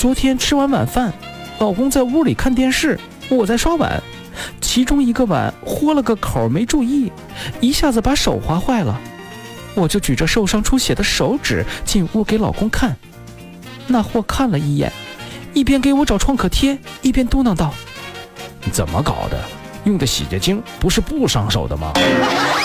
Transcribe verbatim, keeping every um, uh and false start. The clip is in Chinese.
昨天吃完晚饭，老公在屋里看电视，我在刷碗，其中一个碗豁了个口，没注意，一下子把手划坏了。我就举着受伤出血的手指进屋给老公看，那货看了一眼，一边给我找创可贴，一边嘟囔道：“ 怎么搞的？用的洗洁精不是不伤手的吗？”